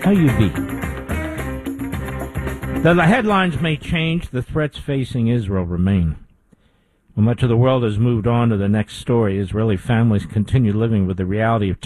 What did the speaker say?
How you be? Though the headlines may change, the threats facing Israel remain. When much of the world has moved on to the next story, Israeli families continue living with the reality of